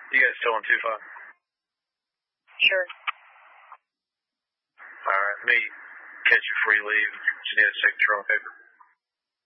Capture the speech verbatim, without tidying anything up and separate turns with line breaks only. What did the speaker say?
You guys still on two five?
Sure.
All right, let me catch you before you leave. Just need a signature on paper.